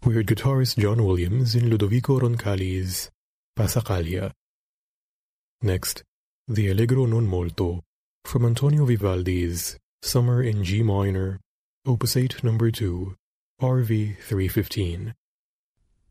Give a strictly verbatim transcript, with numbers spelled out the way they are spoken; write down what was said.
We heard guitarist John Williams in Ludovico Roncalli's Passacaglia. Next, the Allegro non molto from Antonio Vivaldi's Summer in G minor, Opus eight number two, R V three fifteen.